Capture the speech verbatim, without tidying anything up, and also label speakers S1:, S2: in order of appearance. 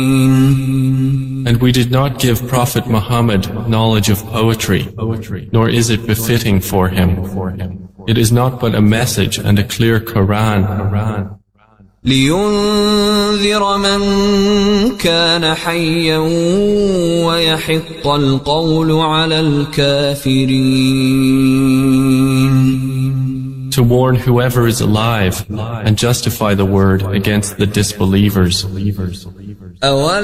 S1: And we did not give Prophet Muhammad knowledge of poetry, nor is it befitting for him. It is not but a message and a clear Quran.
S2: لينذر من كان حيا ويحق القول على الكافرين.
S1: To warn whoever is alive and justify the word against the disbelievers.